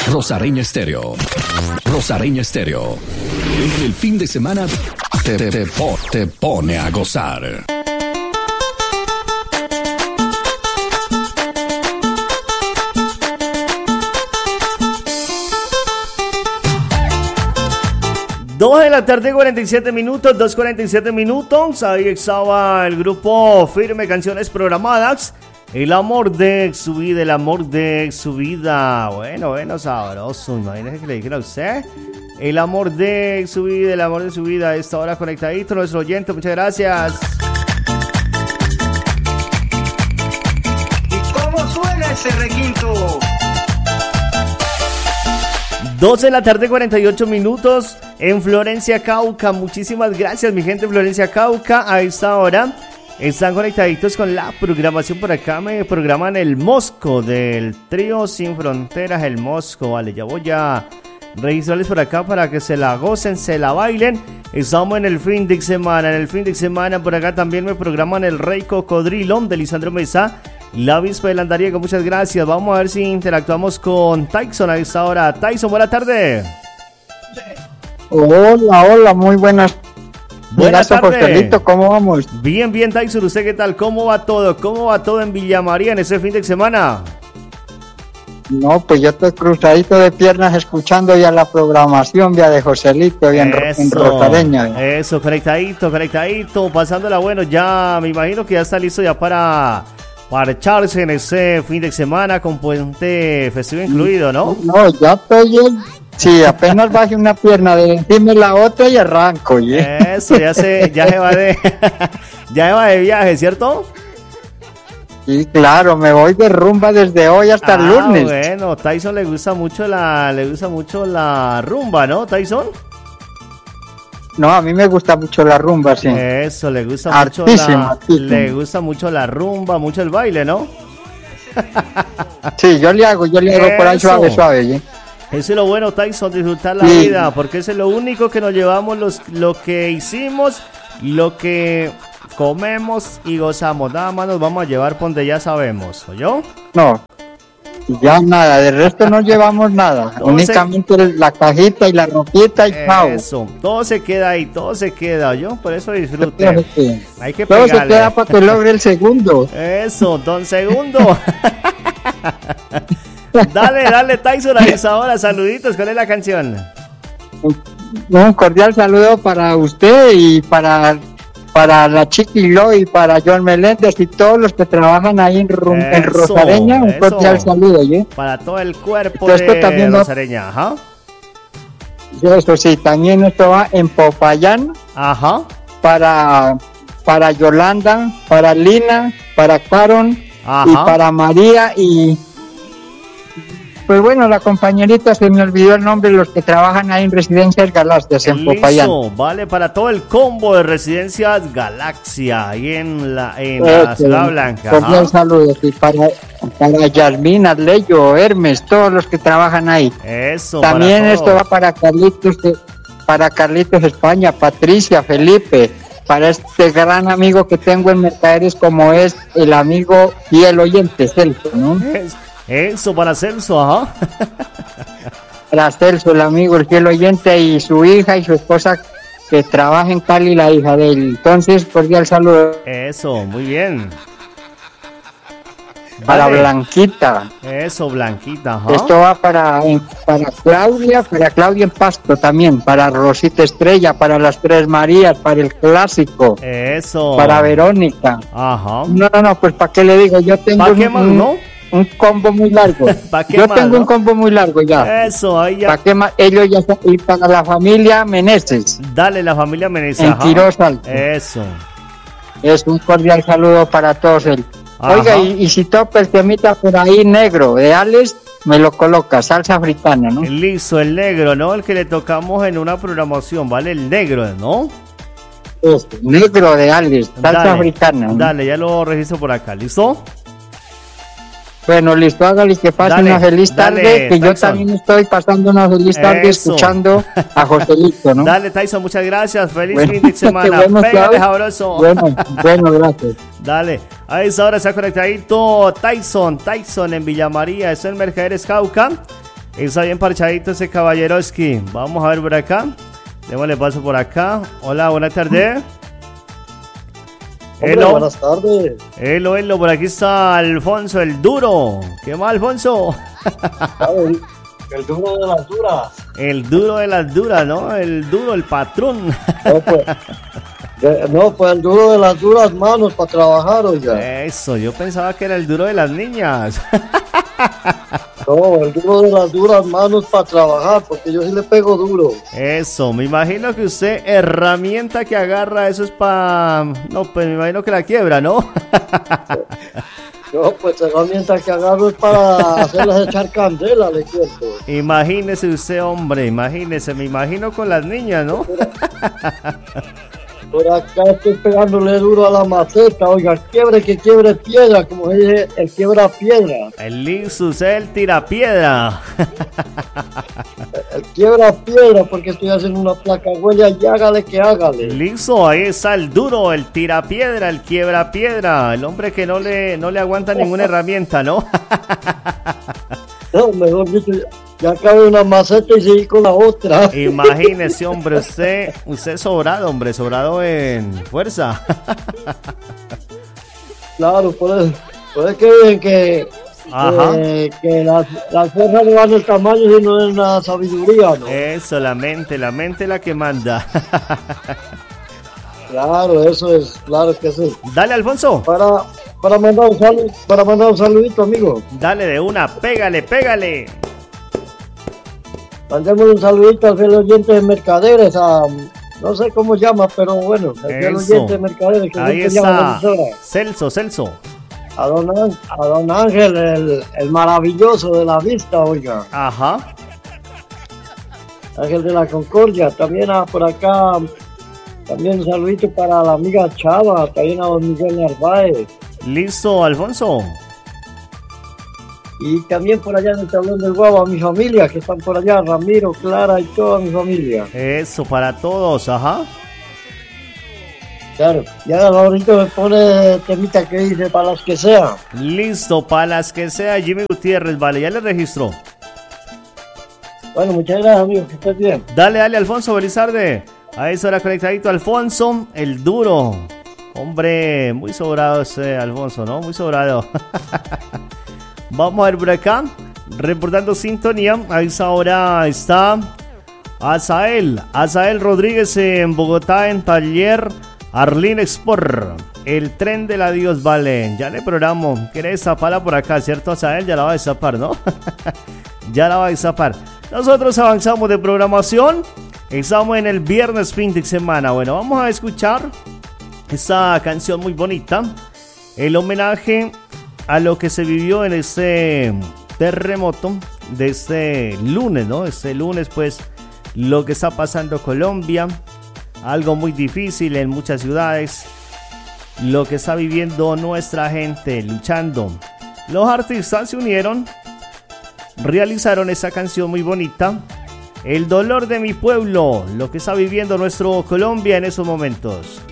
Rosareña Estéreo. Rosareña Estéreo. El fin de semana te pone a gozar. Dos de la tarde, 47 minutos, 2:47 minutos. Ahí estaba el grupo Firme, canciones programadas. El amor de su vida, el amor de su vida. Bueno, sabroso. Imagínese que le dijeron a usted. El amor de su vida, el amor de su vida. A esta hora conectadito, nuestro oyente. Muchas gracias. ¿Y cómo suena ese requinto? 2 de la tarde, 48 minutos en Florencia, Cauca. Muchísimas gracias, mi gente de Florencia, Cauca. A esta hora están conectaditos con la programación por acá. Me programan el Mosco del trío Sin Fronteras, el Mosco. Vale, ya voy a registrarles por acá para que se la gocen, se la bailen. Estamos en el fin de semana. En el fin de semana por acá también me programan el Rey Cocodrilo de Lisandro Mesa. La Vispa del Andariego, muchas gracias. Vamos a ver si interactuamos con Tyson a esta hora. Tyson, buena tarde. Hola, muy buenas. Buenas tardes, Joselito, ¿cómo vamos? Bien, Tyson, ¿usted qué tal? ¿Cómo va todo? ¿Cómo va todo en Villa María en ese fin de semana? No, pues yo estoy cruzadito de piernas escuchando ya la programación ya de Joselito y en Rosareña. Eso, conectadito, pasándola bueno. Ya me imagino que ya está listo ya para echarse en ese fin de semana con puente festivo incluido, ¿no? No, ya estoy sí, apenas baje una pierna de encima la otra y arranco, ¿eh? Eso, ya se va de ya va de viaje, ¿cierto? Sí, claro, me voy de rumba desde hoy hasta el lunes. Bueno, Tyson le gusta mucho la rumba, ¿no, Tyson? No, a mí me gusta mucho la rumba, sí. Eso, le gusta Artísimo. Le gusta mucho la rumba, mucho el baile, ¿no? Sí, yo le hago por ahí suave, ¿eh? Eso es lo bueno, Tyson, disfrutar la vida, porque eso es lo único que nos llevamos, lo que hicimos, lo que comemos y gozamos. Nada más nos vamos a llevar por donde ya sabemos, ¿oyó? No. Ya nada, de resto no llevamos nada, únicamente la cajita y la ropita y chao. Eso, todo se queda ahí, yo por eso disfrute. Hay que todo pegarle. Se queda para que logre el segundo. Eso, don segundo. Dale, Tyson, a esa hora, saluditos, ¿cuál es la canción? Un cordial saludo para usted y para la Chiquilo y para John Meléndez y todos los que trabajan ahí en Rosareña, un cordial saludo, ¿eh? Para todo el cuerpo de Rosareña, ajá. Eso sí, también esto va en Popayán, ajá. Para Yolanda, para Lina, para Caron, ajá, y para María y... Pues bueno, la compañerita se me olvidó el nombre, los que trabajan ahí en Residencias Galaxias, en Popayán. Vale, para todo el combo de Residencias Galaxia, ahí en la Ciudad Blanca. Cordial saludos, y para Yasmina, Leyo, Hermes, todos los que trabajan ahí. Eso. También esto va para Carlitos España, Patricia, Felipe, para este gran amigo que tengo en Mercaderes, como es el amigo y el oyente, Celso, ¿no? Eso, para Celso, ajá. Para Celso, el amigo, el fiel oyente, y su hija y su esposa que trabaja en Cali, la hija de él. Entonces, cordial saludo. Eso, muy bien. Para Blanquita. Eso, Blanquita, ajá. Esto va para Claudia en Pasto también, para Rosita Estrella, para las Tres Marías, para el Clásico. Eso. Para Verónica. Ajá. No, pues ¿para qué le digo? Yo tengo un combo muy largo. Yo tengo un combo muy largo ya. Eso, ahí ya. ¿Para qué más? Ellos ya están. Y para la familia Meneses. Dale, la familia Meneses. En Quirós Alto. Eso. Es un cordial saludo para todos ellos. Oiga, y si toca el temita por ahí negro de Alex, me lo coloca, salsa africana, ¿no? Listo, el negro, ¿no? El que le tocamos en una programación, ¿vale? El negro, ¿no? Negro de Alex, salsa africana, ¿no? Dale, ya lo registro por acá, ¿listo? Bueno, listo, hágale que pase una feliz tarde, que yo también estoy pasando una feliz tarde escuchando a Joselito, ¿no? Dale, Tyson, muchas gracias, feliz fin de semana, pégale sabroso. Bueno, gracias. Dale, a esa hora se ha conectadito Tyson en Villa María, eso en Mercaderes Cauca. Está bien parchadito ese caballeroski. Vamos a ver por acá. Démosle paso por acá. Hola, buenas tardes. Hello. Buenas tardes. Hello, por aquí está Alfonso, el duro. ¿Qué más, Alfonso? El duro de las duras. El duro de las duras, ¿no? El duro, el patrón. Pues el duro de las duras manos para trabajar, oiga. Eso, yo pensaba que era el duro de las niñas. No, el duro de las duras manos para trabajar, porque yo sí le pego duro. Eso, me imagino que usted, herramienta que agarra, eso es para... No, pues me imagino que la quiebra, ¿no? No, pues herramienta que agarro es para hacerlas echar candela, le cuento. Imagínese usted, hombre, imagínese, me imagino con las niñas, ¿no? Por acá estoy pegándole duro a la maceta, oiga, quiebre que quiebre piedra, como dice, el quiebra piedra. El Lixus, el tira piedra. El quiebra piedra, porque estoy haciendo una placa huella y hágale que hágale. Listo, ahí está el duro, el tira piedra, el quiebra piedra, el hombre que no le aguanta ninguna herramienta, ¿no? No, mejor dicho, ya cabe una maceta y seguir con la otra. Imagínese, hombre, usted sobrado, hombre, sobrado en fuerza. Claro, por eso que ven que las fuerzas no van el tamaño, sino en la sabiduría, ¿no? Eso, la mente la que manda. Claro, eso es, claro que sí. Dale, Alfonso. Para mandar un saludito, amigo. Dale de una, pégale. Mandemos un saludito al fiel oyente de Mercaderes, no sé cómo llama, pero bueno, el fiel oyente de Mercaderes. Que ahí está, Celso. A don Ángel, el maravilloso de la vista, oiga. Ajá. Ángel de la Concordia, también por acá, también un saludito para la amiga Chava, también a don Miguel Narváez. Listo, Alfonso. Y también por allá en el tablón del Guava, a mi familia, que están por allá, Ramiro, Clara y toda mi familia. Eso, para todos, ajá. Claro, ya ahorita me pone temita que dice para las que sea. Listo, para las que sea, Jimmy Gutiérrez, vale, ya le registró. Bueno, muchas gracias, amigo, que estés bien. Dale, Alfonso Belizarde. A eso era conectadito, Alfonso, el duro. Hombre, muy sobrado ese Alfonso, ¿no? Muy sobrado. Vamos a ver por acá, reportando sintonía. A esa hora está Azael Rodríguez en Bogotá, en Taller Arlín Export. El tren de la Dios, vale. Ya le programo. Quiere destaparla por acá, ¿cierto, Azael? Ya la va a destapar, ¿no? Ya la va a destapar. Nosotros avanzamos de programación. Estamos en el viernes fin de semana. Bueno, vamos a escuchar esta canción muy bonita. El homenaje a lo que se vivió en este terremoto de este lunes, ¿no? Este lunes, pues, lo que está pasando en Colombia, algo muy difícil en muchas ciudades, lo que está viviendo nuestra gente luchando. Los artistas se unieron, realizaron esa canción muy bonita, El dolor de mi pueblo, lo que está viviendo nuestro Colombia en esos momentos.